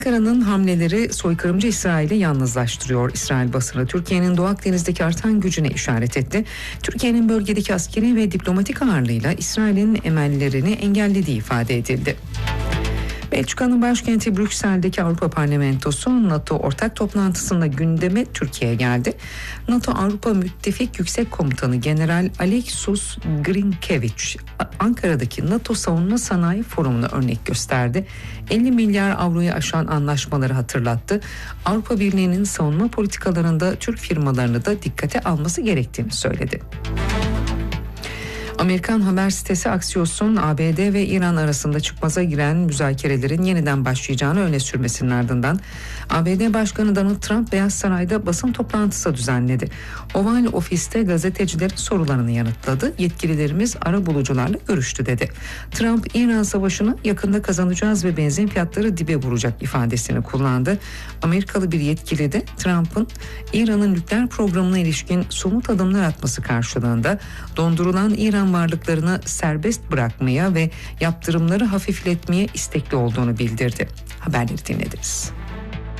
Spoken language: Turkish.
Ankara'nın hamleleri soykırımcı İsrail'i yalnızlaştırıyor. İsrail basını Türkiye'nin Doğu Akdeniz'deki artan gücüne işaret etti. Türkiye'nin bölgedeki askeri ve diplomatik ağırlığıyla İsrail'in emellerini engellediği ifade edildi. Belçika'nın başkenti Brüksel'deki Avrupa Parlamentosu NATO ortak toplantısında gündeme Türkiye geldi. NATO Avrupa Müttefik Yüksek Komutanı General Alexus Grinkeviç Ankara'daki NATO Savunma Sanayi Forumu'na örnek gösterdi. 50 milyar avroyu aşan anlaşmaları hatırlattı. Avrupa Birliği'nin savunma politikalarında Türk firmalarını da dikkate alması gerektiğini söyledi. Amerikan haber sitesi Axios'un ABD ve İran arasında çıkmaza giren müzakerelerin yeniden başlayacağını öne sürmesinin ardından ABD Başkanı Donald Trump Beyaz Saray'da basın toplantısı düzenledi. Oval Ofis'te gazetecilerin sorularını yanıtladı. Yetkililerimiz arabulucularla görüştü dedi. Trump, İran savaşını yakında kazanacağız ve benzin fiyatları dibe vuracak ifadesini kullandı. Amerikalı bir yetkili de Trump'ın İran'ın nükleer programına ilişkin somut adımlar atması karşılığında dondurulan İran varlıklarını serbest bırakmaya ve yaptırımları hafifletmeye istekli olduğunu bildirdi. Haberleri dinlediniz.